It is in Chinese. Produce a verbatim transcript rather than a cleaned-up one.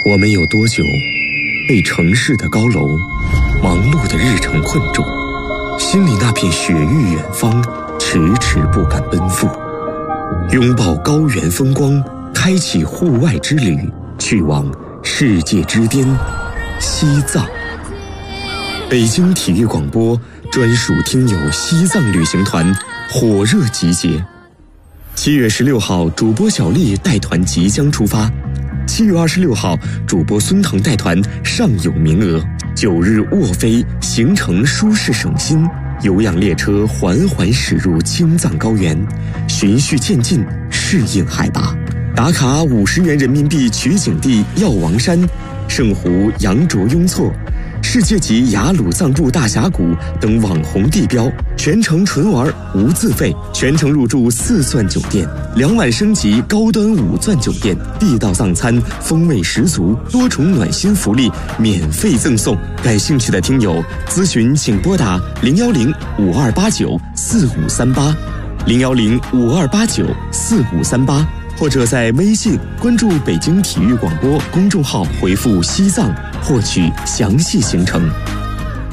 我们有多久被城市的高楼、忙碌的日程困住，心里那片雪域远方迟迟不敢奔赴，拥抱高原风光，开启户外之旅，去往世界之巅西藏。北京体育广播专属听友西藏旅行团火热集结，七月十六号主播小丽带团即将出发，七月二十六号主播孙腾带团尚有名额，九日卧飞，行程舒适省心，有氧列车缓缓驶入青藏高原，循序渐进适应海拔，打卡五十元人民币取景地药王山、圣湖羊卓雍措、世界级雅鲁藏布大峡谷等网红地标，全程纯玩无自费，全程入住四钻酒店，两晚升级高端五钻酒店，地道藏餐风味十足，多重暖心福利免费赠送。感兴趣的听友咨询请拨打零幺零五二八九四五三八零幺零五二八九四五三八，或者在微信关注北京体育广播公众号回复西藏获取详细行程。